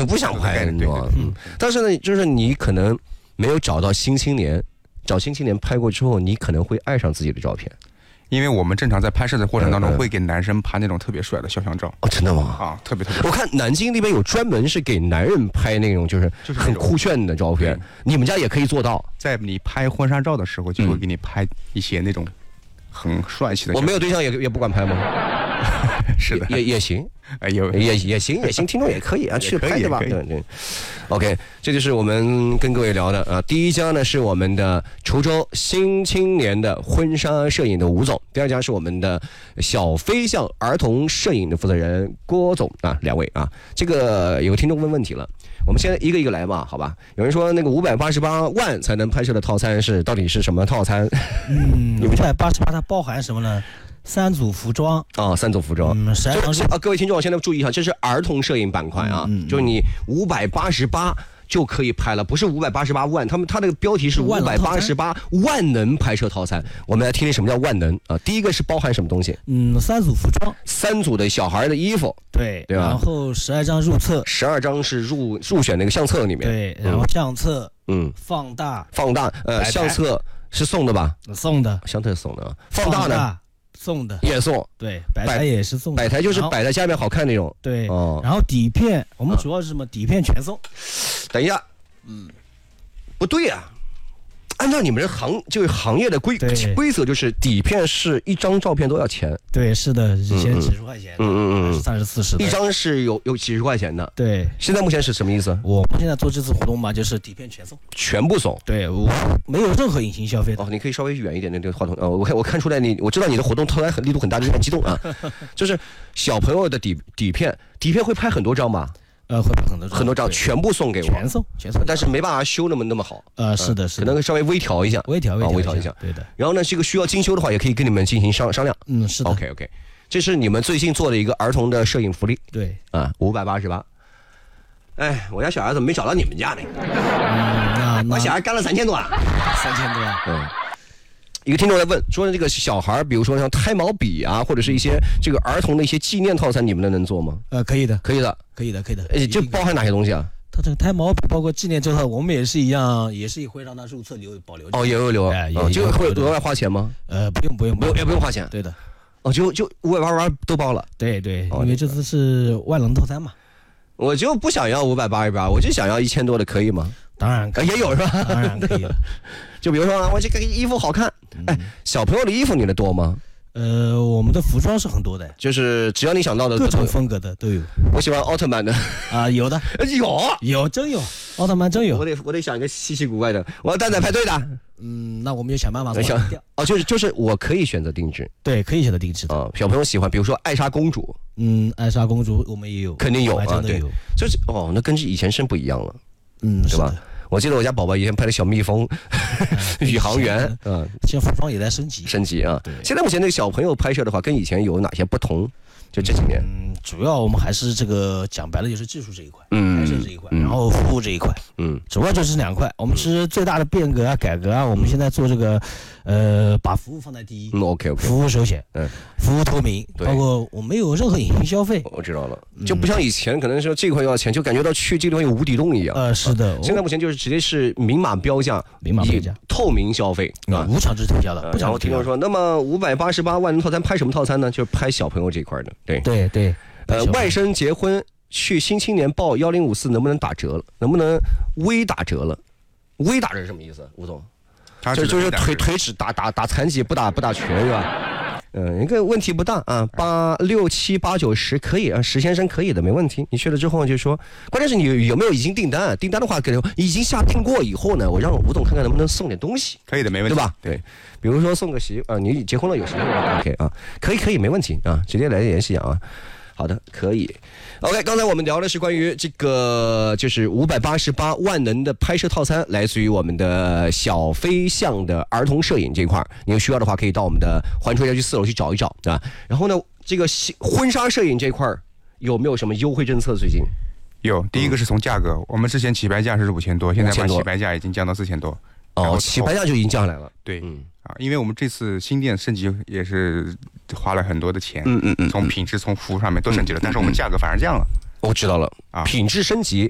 不想拍，你知道吗？但是呢，就是你可能没有找到新青年，找新青年拍过之后，你可能会爱上自己的照片。 因为我们正常在拍摄的过程当中，会给男生拍那种特别帅的肖像照。 哦，真的吗？ 啊，特别。 我看南京那边有专门是给男人拍那种就是很酷炫的照片，你们家也可以做到。 在你拍婚纱照的时候，就会给你拍一些那种很帅气的。 我没有对象也不管拍吗？ 是的， 也行，也行，听众也可以啊，去拍对吧？对。OK， 这就是我们跟各位聊的啊。第一家呢是我们的滁州新青年的婚纱摄影的吴总，第二家是我们的小飞象儿童摄影的负责人郭总啊，两位啊。这个有个听众问问题了，我们现在一个一个来嘛，好吧？有人说那个588万才能拍摄的套餐到底是什么套餐 ？588它包含什么呢？3组服装啊，3组服装。各位听众，现在注意一下，这是儿童摄影板块啊，就是你588就可以拍了，不是588万。他那个标题是588万能拍摄套餐。我们来听听什么叫万能啊？第一个是包含什么东西 ？3组服装 ，3组的小孩的衣服，对吧？ 然后12张入册 ，12张是入选那个相册里面， 对，然后相册，放大， 相册是送的吧？ 送的， 相册是送的，放大呢？ 送的也送， 对，摆台也是送的， 摆台就是摆在下面好看那种， 对，然后底片我们主要是什么？底片全送。 等一下，不对呀。按照你们这行业的规则，就是底片是一张照片都要钱。 对，是的，以前几十块钱，30、40的， 一张是有几十块钱的。 对， 现在目前是什么意思？ 我们现在做这次活动嘛，就是底片全送， 全部送。 对，我没有任何隐形消费的。 哦，你可以稍微远一点那个话筒。我看出来我知道你的活动突然力度很大，就是很激动啊。就是小朋友的底片会拍很多张吧？ 会拍很多张， 全部送给我， 全送， 但是没办法修那么好。 是的， 可能稍微微调一下， 微调一下， 对的。 然后呢，这个需要精修的话，也可以跟你们进行商量。 是的。 OK， 这是你们最近做的一个儿童的摄影福利。 对啊，588。哎，我家小孩怎么没找到你们家呢？我小孩干了3000多啊 ，3000多。 一个听众来问说，这个小孩，比如说像胎毛笔啊，或者是一些这个儿童的一些纪念套餐，你们能做吗？ 可以的。 这包含哪些东西啊？ 它这个胎毛笔包括纪念这套，我们也是一样，也是会让它入册保留。 也有留。这个会额外花钱吗？ 不用， 也不用花钱。 对的。 就588都包了。 对，因为这次是万能套餐嘛。 我就不想要588，我就想要1000多的，可以吗？ 当然也有是吧？ 当然可以了。 就比如说我这个衣服好看，小朋友的衣服你的多吗？ 我们的服装是很多的， 就是只要你想到的各种风格的都有。 我喜欢奥特曼的有的，真有，奥特曼真有。 我得想一个稀奇古怪的，我要蛋仔派对的。 那我们就想办法掉。就是我可以选择定制， 对，可以选择定制的。 小朋友喜欢，比如说艾莎公主， 艾莎公主我们也有， 肯定有啊， 对， 就是那跟以前是不一样了，对吧？我记得我家宝宝以前拍的小蜜蜂、宇航员， 现在服装也在升级啊。现在目前那个小朋友拍摄的话，跟以前有哪些不同？就这几年， 主要我们还是这个讲白了就是技术这一块，拍摄这一块，然后服务这一块，主要就是2块。我们是最大的变革啊、改革啊，我们现在做这个，把服务放在第一 ，OK， 服务首选，服务透明，包括我没有任何隐形消费。 我知道了，就不像以前可能说这块要钱，就感觉到去这个地方有无底洞一样。 是的， 现在目前就是直接是明码标价，透明消费无强制推销的。 然后听众说，那么588万能套餐拍什么套餐呢？就是拍小朋友这一块的。对，外甥结婚去新青年报1054能不能打折了？能不能微打折了？微打折是什么意思？吴总，就是腿只打残疾，不打全是吧？一个问题不大啊，8、6、7、8、9、10可以啊，10先生可以的，没问题。你去了之后就说，关键是你有没有已经订单？订单的话，已经下订过以后呢，我让吴总看看能不能送点东西。 可以的，没问题， 对吧？对，比如说送个你结婚了有媳妇 ，OK 啊，可以，没问题啊，直接来联系啊。好的，可以。OK， 刚才我们聊的是关于这个就是588万能的拍摄套餐，来自于我们的小飞象的儿童摄影这块。你有需要的话，可以到我们的环球园区4楼去找一找啊。然后呢，这个婚纱摄影这块有没有什么优惠政策？最近有，第一个是从价格，我们之前起拍价是5000多，现在把起拍价已经降到4000多。 起拍价就已经降下来了。 对，因为我们这次新店升级也是花了很多的钱，从品质从服务上面都升级了，但是我们价格反而降了。 我知道了，品质升级